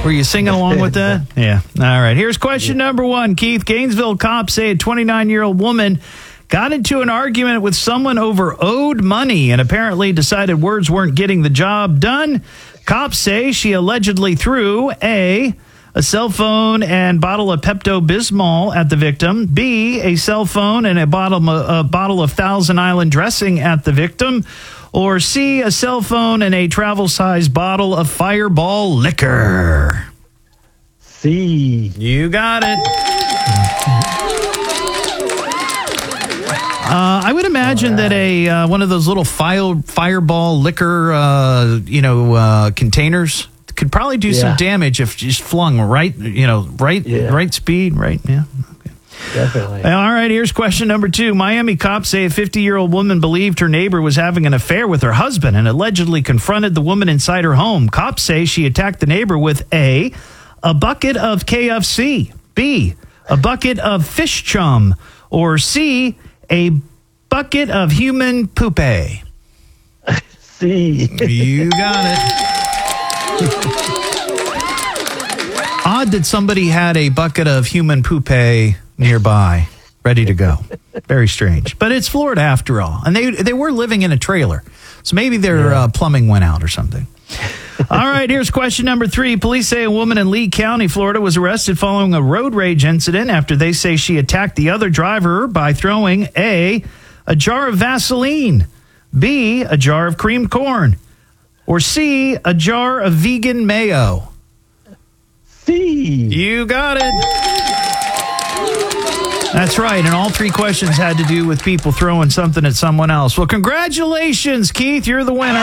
Were you singing along with that? Yeah. All right. Here's question number 1, Keith. Gainesville cops say a 29-year-old woman got into an argument with someone over owed money and apparently decided words weren't getting the job done. Cops say she allegedly threw A, a cell phone and bottle of Pepto-Bismol at the victim, B, a cell phone and a bottle of Thousand Island dressing at the victim, or C, a cell phone and a travel-sized bottle of Fireball liquor. C. You got it. I would imagine that one of those little Fireball liquor, containers could probably do some damage if just flung right speed, right? Yeah. Okay. Definitely. All right, here's question number 2. Miami cops say a 50-year-old woman believed her neighbor was having an affair with her husband and allegedly confronted the woman inside her home. Cops say she attacked the neighbor with A, a bucket of KFC, B, a bucket of fish chum, or C, a bucket of human poopy. C. You got it. Odd that somebody had a bucket of human poopy nearby, ready to go. Very strange. But it's Florida after all. And they were living in a trailer. So maybe their plumbing went out or something. All right, here's question number 3. Police say a woman in Lee County, Florida, was arrested following a road rage incident after they say she attacked the other driver by throwing A, a jar of Vaseline, B, a jar of creamed corn, or C, a jar of vegan mayo. C. You got it. That's right, and all 3 questions had to do with people throwing something at someone else. Well, congratulations, Keith. You're the winner.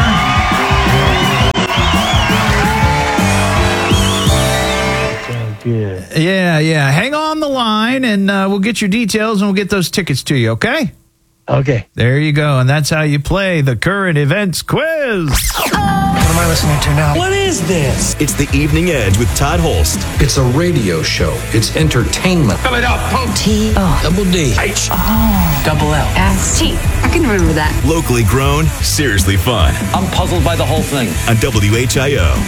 Good. Yeah. Hang on the line, and we'll get your details, and we'll get those tickets to you, okay? Okay. There you go, and that's how you play the current events quiz. What am I listening to now? What is this? It's the Evening Edge with Todd Holst. It's a radio show. It's entertainment. Spell it out. Double D. H. Double L. S. T. I can remember that. Locally grown, seriously fun. I'm puzzled by the whole thing. On WHIO.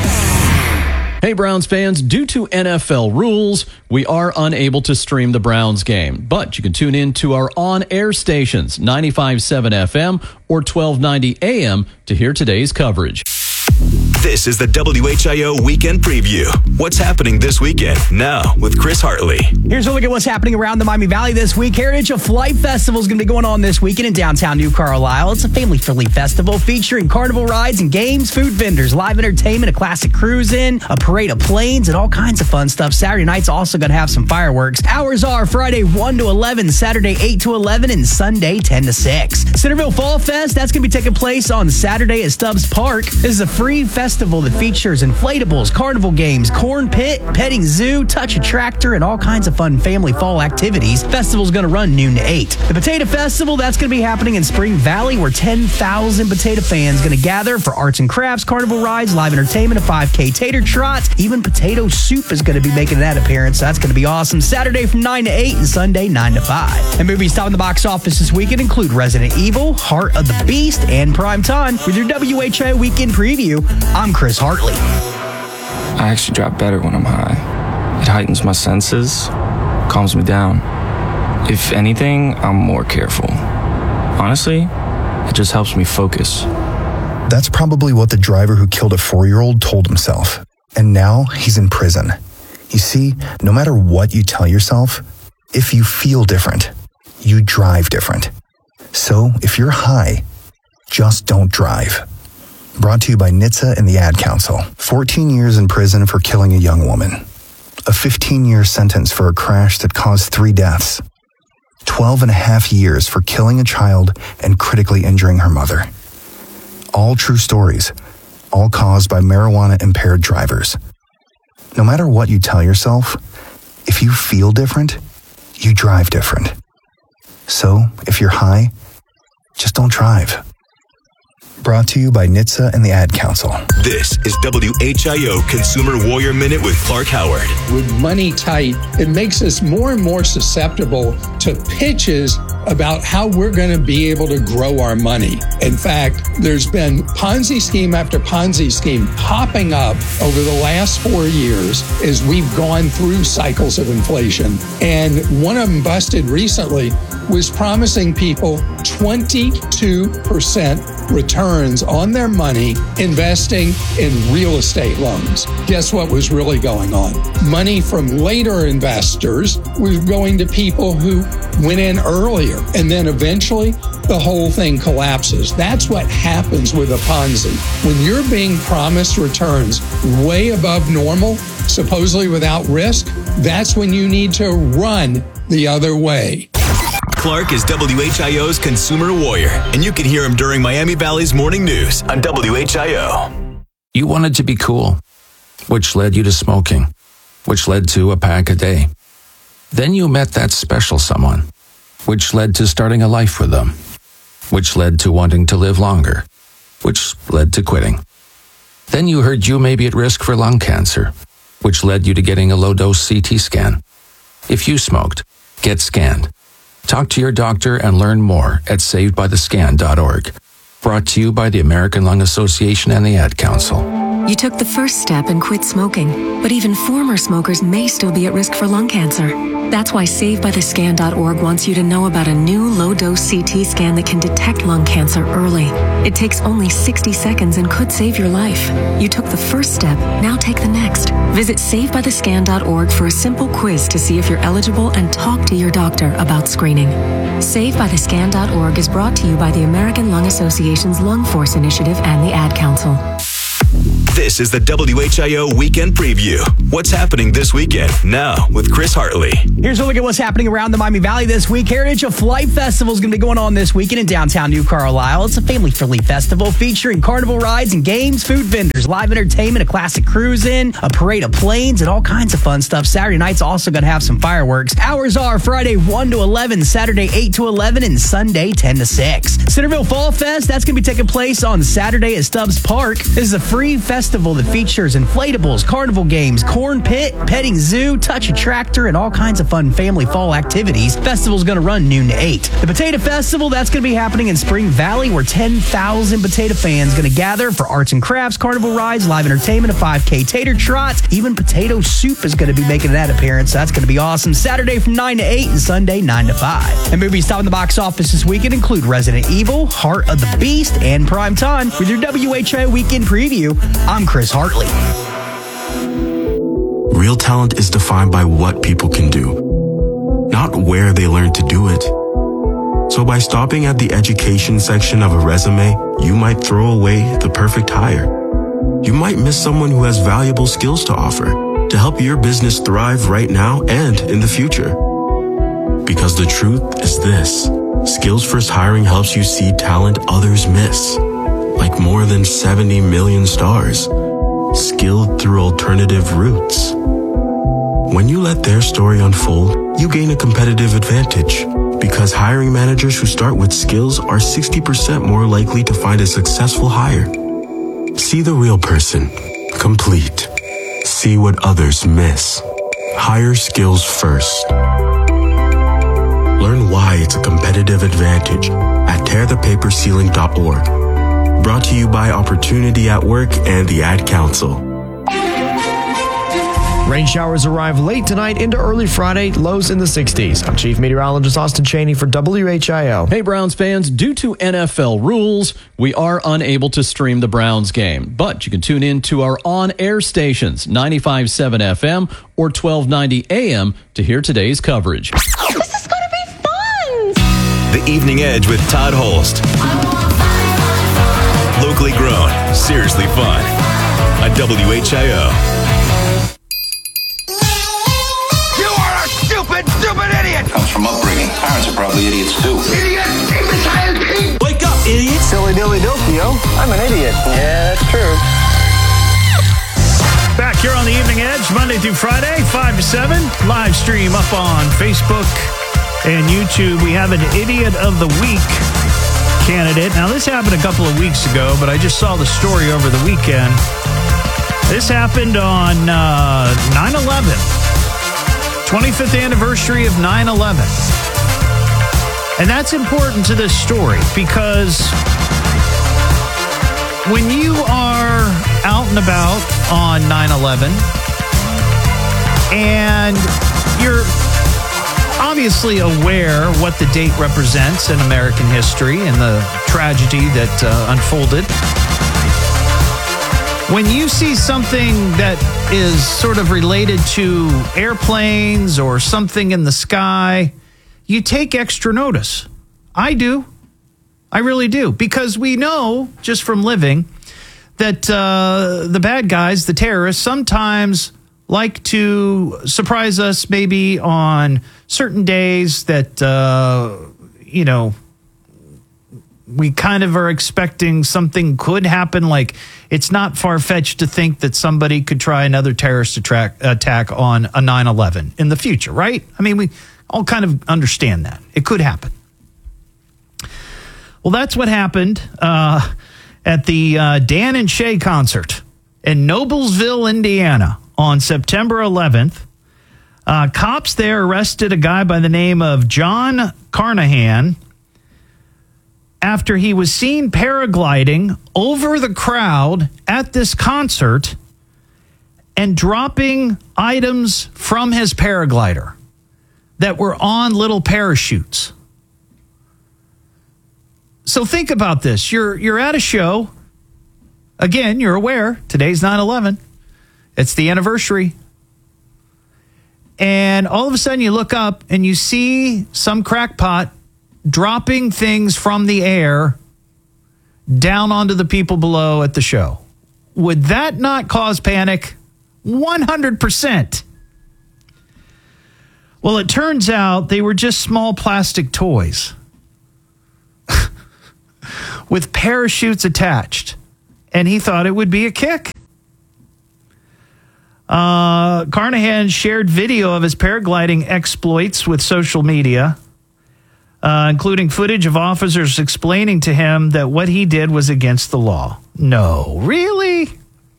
Hey, Browns fans, due to NFL rules, we are unable to stream the Browns game, but you can tune in to our on-air stations, 95.7 FM or 1290 AM, to hear today's coverage. This is the WHIO Weekend Preview. What's happening this weekend? Now with Chris Hartley. Here's a look at what's happening around the Miami Valley this week. Heritage of Flight Festival is going to be going on this weekend in downtown New Carlisle. It's a family-friendly festival featuring carnival rides and games, food vendors, live entertainment, a classic cruise-in, a parade of planes, and all kinds of fun stuff. Saturday night's also going to have some fireworks. Hours are Friday 1 to 11, Saturday 8 to 11, and Sunday 10 to 6. Centerville Fall Fest, that's going to be taking place on Saturday at Stubbs Park. This is a free festival that features inflatables, carnival games, corn pit, petting zoo, touch a tractor, and all kinds of fun family fall activities. Festival's going to run noon to 8. The Potato Festival, that's going to be happening in Spring Valley, where 10,000 potato fans going to gather for arts and crafts, carnival rides, live entertainment, a 5K tater trot. Even potato soup is going to be making that appearance. So that's going to be awesome. Saturday from 9 to 8 and Sunday 9 to 5. And movies topping the box office this weekend include Resident Evil, Heart of the Beast, and Prime Time. With your WHI Weekend Preview, I'm Chris Hartley. I actually drop better when I'm high. It heightens my senses, calms me down. If anything, I'm more careful. Honestly, it just helps me focus. That's probably what the driver who killed a 4-year-old told himself. And now he's in prison. You see, no matter what you tell yourself, if you feel different, you drive different. So if you're high, just don't drive. Brought to you by NHTSA and the Ad Council. 14 years in prison for killing a young woman. A 15-year sentence for a crash that caused 3 deaths. 12 and a half years for killing a child and critically injuring her mother. All true stories, all caused by marijuana-impaired drivers. No matter what you tell yourself, if you feel different, you drive different. So, if you're high, just don't drive. Brought to you by NHTSA and the Ad Council. This is WHIO Consumer Warrior Minute with Clark Howard. With money tight, it makes us more and more susceptible to pitches about how we're going to be able to grow our money. In fact, there's been Ponzi scheme after Ponzi scheme popping up over the last 4 years as we've gone through cycles of inflation. And one of them busted recently was promising people 22% returns on their money investing in real estate loans. Guess what was really going on? Money from later investors was going to people who went in earlier, and then eventually the whole thing collapses. That's what happens with a Ponzi. When you're being promised returns way above normal, supposedly without risk, that's when you need to run the other way. Clark is WHIO's consumer warrior, and you can hear him during Miami Valley's morning news on WHIO. You wanted to be cool, which led you to smoking, which led to a pack a day. Then you met that special someone, which led to starting a life with them, which led to wanting to live longer, which led to quitting. Then you heard you may be at risk for lung cancer, which led you to getting a low-dose CT scan. If you smoked, get scanned. Talk to your doctor and learn more at savedbythescan.org. Brought to you by the American Lung Association and the Ad Council. You took the first step and quit smoking, but even former smokers may still be at risk for lung cancer. That's why SaveByTheScan.org wants you to know about a new low-dose CT scan that can detect lung cancer early. It takes only 60 seconds and could save your life. You took the first step, now take the next. Visit SaveByTheScan.org for a simple quiz to see if you're eligible and talk to your doctor about screening. SaveByTheScan.org is brought to you by the American Lung Association's Lung Force Initiative and the Ad Council. This is the WHIO Weekend Preview. What's happening this weekend? Now with Chris Hartley. Here's a look at what's happening around the Miami Valley this week. Heritage of Flight Festival is going to be going on this weekend in downtown New Carlisle. It's a family-friendly festival featuring carnival rides and games, food vendors, live entertainment, a classic cruise-in, a parade of planes, and all kinds of fun stuff. Saturday night's also going to have some fireworks. Hours are Friday 1 to 11, Saturday 8 to 11, and Sunday 10 to 6. Centerville Fall Fest, that's going to be taking place on Saturday at Stubbs Park. This is a free festival that features inflatables, carnival games, corn pit, petting zoo, touch a tractor, and all kinds of fun family fall activities. Festival's going to run noon to 8. The Potato Festival, that's going to be happening in Spring Valley, where 10,000 potato fans going to gather for arts and crafts, carnival rides, live entertainment, a 5K tater trot. Even potato soup is going to be making that appearance. So that's going to be awesome. Saturday from 9 to 8 and Sunday 9 to 5. And movies topping the box office this weekend include Resident Evil, Heart of the Beast, and Prime Time. With your WHIO Weekend Preview, I'm Chris Hartley. Real talent is defined by what people can do, not where they learn to do it. So by stopping at the education section of a resume, you might throw away the perfect hire. You might miss someone who has valuable skills to offer to help your business thrive right now and in the future. Because the truth is this: Skills First Hiring helps you see talent others miss, like more than 70 million stars, skilled through alternative routes. When you let their story unfold, you gain a competitive advantage, because hiring managers who start with skills are 60% more likely to find a successful hire. See the real person, complete. See what others miss. Hire skills first. Learn why it's a competitive advantage at tearthepaperceiling.org. Brought to you by Opportunity at Work and the Ad Council. Rain showers arrive late tonight into early Friday, lows in the 60s. I'm Chief Meteorologist Austin Cheney for WHIO. Hey, Browns fans, due to NFL rules, we are unable to stream the Browns game, but you can tune in to our on-air stations, 95.7 FM or 1290 AM, to hear today's coverage. This is going to be fun! The Evening Edge with Todd Holst. Locally grown, seriously fun. On WHIO. Stupid idiot! Comes from upbringing. Parents are probably idiots too. Idiot! Imbecile! Wake up, idiot! Silly dilly dilly, I'm an idiot. Yeah, that's true. Back here on the Evening Edge, Monday through Friday, 5 to 7. Live stream up on Facebook and YouTube. We have an Idiot of the Week candidate. Now, this happened a couple of weeks ago, but I just saw the story over the weekend. This happened on 9/11. 25th anniversary of 9/11. And that's important to this story because when you are out and about on 9/11 and you're obviously aware what the date represents in American history and the tragedy that unfolded, when you see something that is sort of related to airplanes or something in the sky, you take extra notice. I do. I really do. Because we know, just from living, that the bad guys, the terrorists, sometimes like to surprise us maybe on certain days that, we kind of are expecting something could happen. Like, it's not far-fetched to think that somebody could try another terrorist attack on a 9/11 in the future, right? I mean, we all kind of understand that. It could happen. Well, that's what happened at the Dan and Shay concert in Noblesville, Indiana on September 11th. Cops there arrested a guy by the name of John Carnahan after he was seen paragliding over the crowd at this concert and dropping items from his paraglider that were on little parachutes. So think about this. You're at a show. Again, you're aware, today's 9/11. It's the anniversary. And all of a sudden you look up and you see some crackpot dropping things from the air down onto the people below at the show. Would that not cause panic? 100%. Well, it turns out they were just small plastic toys with parachutes attached. And he thought it would be a kick. Carnahan shared video of his paragliding exploits with social media, including footage of officers explaining to him that what he did was against the law. No, really?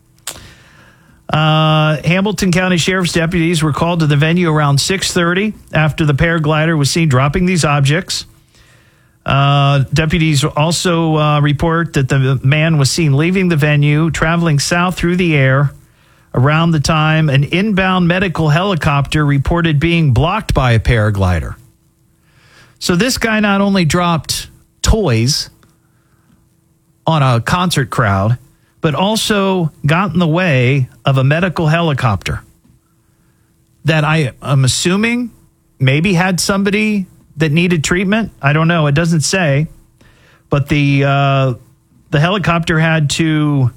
Hamilton County Sheriff's deputies were called to the venue around 6:30 after the paraglider was seen dropping these objects. Deputies also report that the man was seen leaving the venue, traveling south through the air. Around the time, an inbound medical helicopter reported being blocked by a paraglider. So this guy not only dropped toys on a concert crowd, but also got in the way of a medical helicopter that I'm assuming maybe had somebody that needed treatment. I don't know. It doesn't say. But the helicopter had to,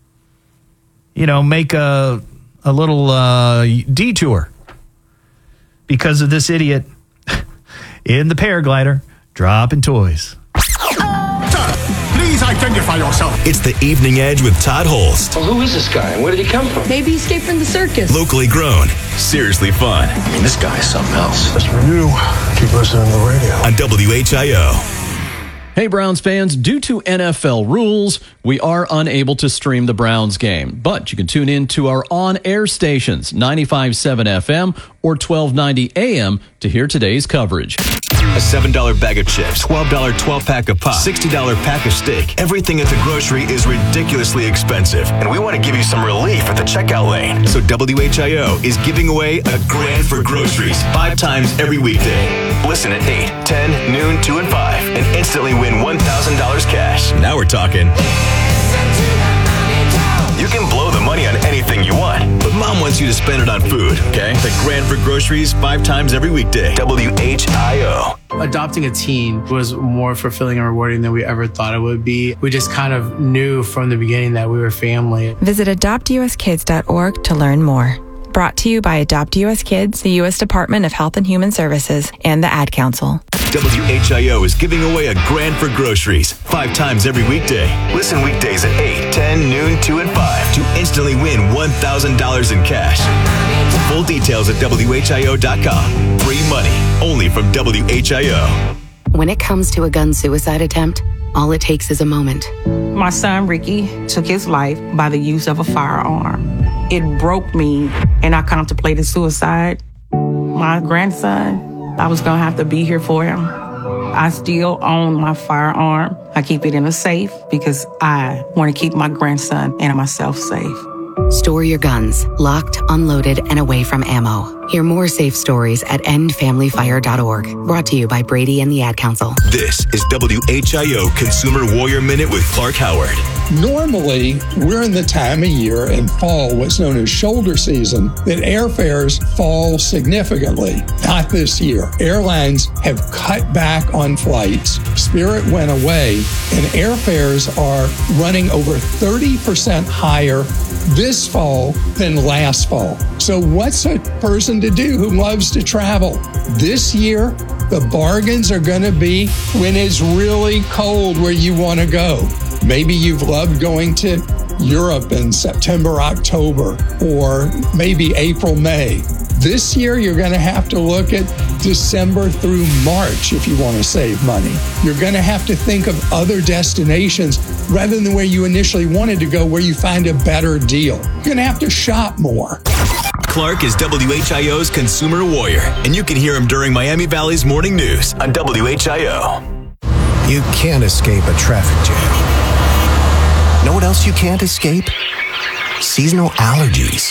make a little detour because of this idiot in the paraglider dropping toys. Please identify yourself. It's the Evening Edge with Todd Holst. Well, who is this guy and where did he come from? Maybe he escaped from the circus. Locally grown, seriously fun. I mean, this guy is something else. That's for you. Keep listening to the radio. On WHIO. Hey, Browns fans, due to NFL rules, we are unable to stream the Browns game, but you can tune in to our on-air stations, 95.7 FM or 1290 AM, to hear today's coverage. A $7 bag of chips, $12 12-pack of pop, $60 pack of steak. Everything at the grocery is ridiculously expensive, and we want to give you some relief at the checkout lane. So WHIO is giving away a grand for groceries 5 times every weekday. Listen at 8, 10, noon, 2, and 5, and instantly win $1,000 cash. Now we're talking. You can blow the money on anything you want, but Mom wants you to spend it on food, okay? The grand for groceries 5 times every weekday. WHIO. Adopting a teen was more fulfilling and rewarding than we ever thought it would be. We just kind of knew from the beginning that we were family. Visit adoptuskids.org to learn more. Brought to you by Adopt US Kids, the U.S. Department of Health and Human Services, and the Ad Council. WHIO is giving away a grand for groceries 5 times every weekday. Listen weekdays at 8, 10, noon, 2, and 5 to instantly win $1,000 in cash. Full details at WHIO.com. Free money only from WHIO. When it comes to a gun suicide attempt, all it takes is a moment. My son, Ricky, took his life by the use of a firearm. It broke me, and I contemplated suicide. My grandson, I was going to have to be here for him. I still own my firearm. I keep it in a safe because I want to keep my grandson and myself safe. Store your guns, locked, unloaded, and away from ammo. Hear more safe stories at endfamilyfire.org. Brought to you by Brady and the Ad Council. This is WHIO Consumer Warrior Minute with Clark Howard. Normally, we're in the time of year in fall, what's known as shoulder season, that airfares fall significantly. Not this year. Airlines have cut back on flights. Spirit went away, and airfares are running over 30% higher this fall than last fall. So what's a person to do who loves to travel? This year, the bargains are going to be when it's really cold where you want to go. Maybe you've loved going to Europe in September, October, or maybe April, May. This year, you're going to have to look at December through March if you want to save money. You're going to have to think of other destinations rather than where you initially wanted to go, where you find a better deal. You're going to have to shop more. Clark is WHIO's Consumer Warrior, and you can hear him during Miami Valley's Morning News on WHIO. You can't escape a traffic jam. Know what else you can't escape? Seasonal allergies.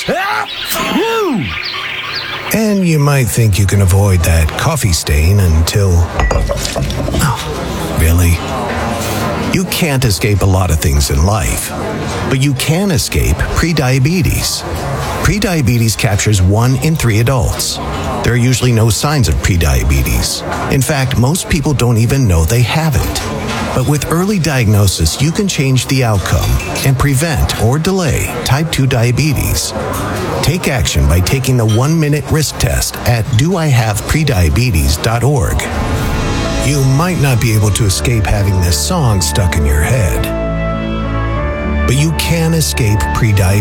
And you might think you can avoid that coffee stain until... Oh, really? You can't escape a lot of things in life, but you can escape prediabetes. Prediabetes captures 1 in 3 adults. There are usually no signs of prediabetes. In fact, most people don't even know they have it. But with early diagnosis, you can change the outcome and prevent or delay type 2 diabetes. Take action by taking the 1-minute risk test at doihaveprediabetes.org. You might not be able to escape having this song stuck in your head, but you can escape prediabetes.